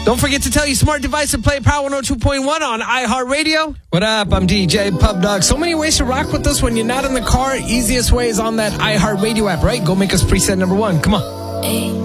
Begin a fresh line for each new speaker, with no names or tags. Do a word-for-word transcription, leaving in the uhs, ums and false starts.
Don't forget to tell your smart device to play Power one oh two point one on iHeartRadio.
What up? I'm D J Pub Dog. So many ways to rock with us when you're not in the car. Easiest way is on that iHeartRadio app, right? Go make us preset number one. Come on.
Hey.